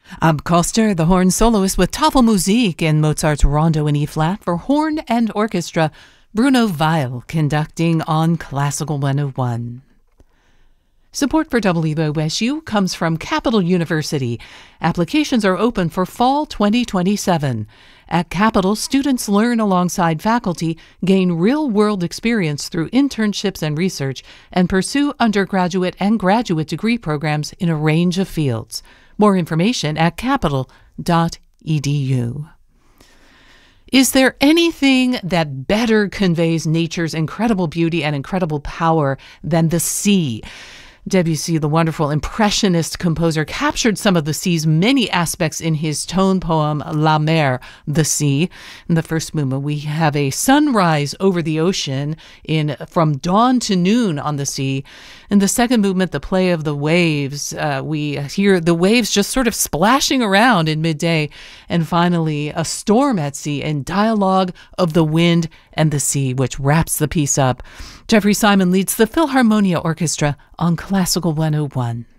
Ab Koster, the horn soloist with Tafelmusik in Mozart's Rondo in E-flat for horn and orchestra. Bruno Weil conducting on Classical 101. Support for WOSU comes from Capital University. Applications are open for fall 2027. At Capital, students learn alongside faculty, gain real-world experience through internships and research, and pursue undergraduate and graduate degree programs in a range of fields. More information at capital.edu. Is there anything that better conveys nature's incredible beauty and incredible power than the sea? Debussy, the wonderful impressionist composer, captured some of the sea's many aspects in his tone poem La Mer, the Sea. In the first movement, we have a sunrise over the ocean from dawn to noon on the sea. In the second movement, the play of the waves, we hear the waves just sort of splashing around in midday. And finally, a storm at sea and dialogue of the wind and the sea, which wraps the piece up. Jeffrey Simon leads the Philharmonia Orchestra on Classical 101.